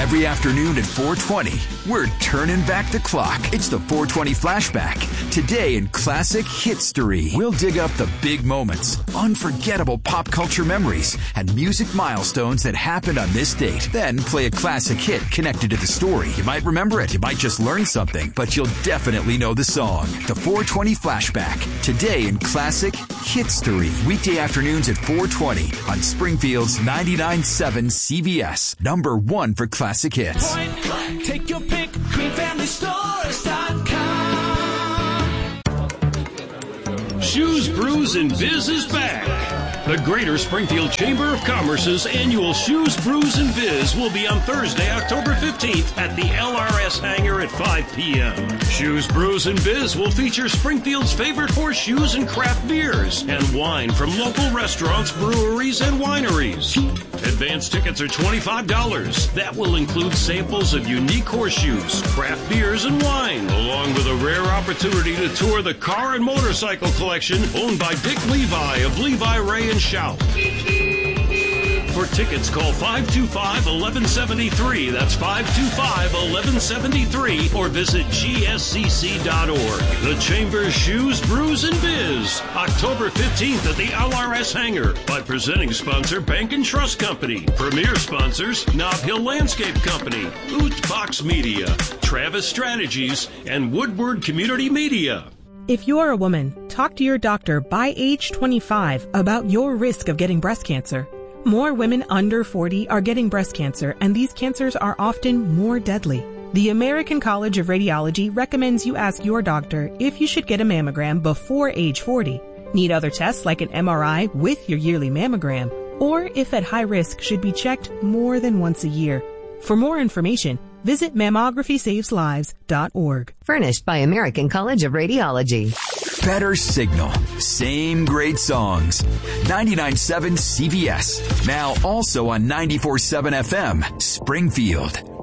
Every afternoon at 4:20, we're turning back the clock. It's the 420 Flashback. Today in Classic Hitstory, we'll dig up the big moments, unforgettable pop culture memories, and music milestones that happened on this date. Then play a classic hit connected to the story. You might remember it, you might just learn something, but you'll definitely know the song. The 420 Flashback. Today in Classic Hitstory. Weekday afternoons at 4:20 on Springfield's 99.7 CBS. Number 1 for classic hits. Take your pick, QueenFamilyStores.com. Shoes, Brews, and Biz is back. The Greater Springfield Chamber of Commerce's annual Shoes, Brews, and Biz will be on Thursday, October 15th at the LRS Hangar at 5 p.m. Shoes, Brews, and Biz will feature Springfield's favorite horseshoes and craft beers and wine from local restaurants, breweries, and wineries. Advance tickets are $25. That will include samples of unique horseshoes, craft beers, and wine, along with a rare opportunity to tour the car and motorcycle collection owned by Dick Levi of Levi Ray and Shout. For tickets, call 525-1173. That's 525-1173, or visit gscc.org. The Chamber's Shoes, Brews, and Biz. October 15th at the LRS Hangar. By presenting sponsor Bank and Trust Company. Premier sponsors Nob Hill Landscape Company, Oot Fox Media, Travis Strategies, and Woodward Community Media. If you're a woman, talk to your doctor by age 25 about your risk of getting breast cancer. More women under 40 are getting breast cancer, and these cancers are often more deadly. The American College of Radiology recommends you ask your doctor if you should get a mammogram before age 40, need other tests like an MRI with your yearly mammogram, or if at high risk should be checked more than once a year. For more information, visit mammographysaveslives.org. Furnished by American College of Radiology. Better signal. Same great songs. 99.7 CBS. Now also on 94.7 FM, Springfield.